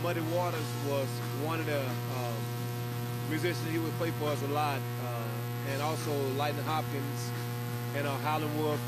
Muddy Waters was one of the musicians. He would play for us a lot, and also Lightning Hopkins and Howlin' Wolf.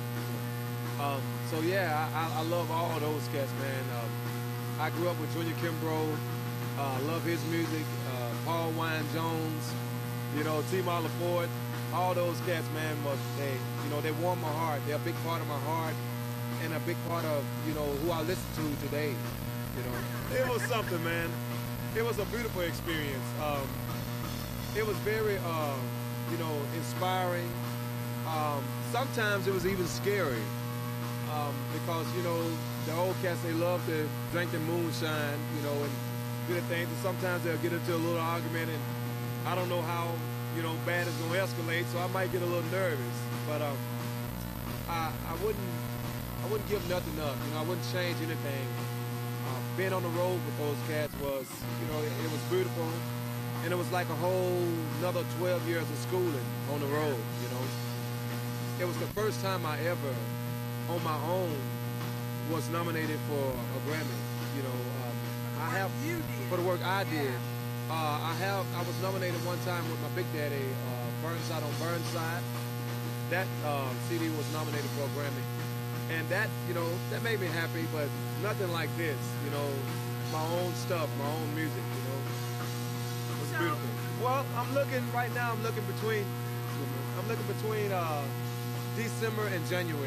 So yeah, I love all those cats, man. I grew up with Junior Kimbrough. Love his music. Paul Wynne Jones, T. Marla Ford. All those cats, man, they warm my heart. They're a big part of my heart and a big part of, who I listen to today. It was something, man. It was a beautiful experience. It was very, inspiring. Sometimes it was even scary because, the old cats, they love to drink the moonshine, and do the things. And sometimes they'll get into a little argument, and I don't know how, bad it's going to escalate, so I might get a little nervous. But I wouldn't give nothing up. I wouldn't change anything. Being on the road with those cats was, it was beautiful. And it was like a whole another 12 years of schooling on the road, It was the first time I ever, on my own, was nominated for a Grammy. I have, for the work I did. I was nominated one time with my Big Daddy, Burnside on Burnside. That CD was nominated for a Grammy. And that, that made me happy, but nothing like this, my own stuff, my own music, It was beautiful. Well, I'm looking between December and January.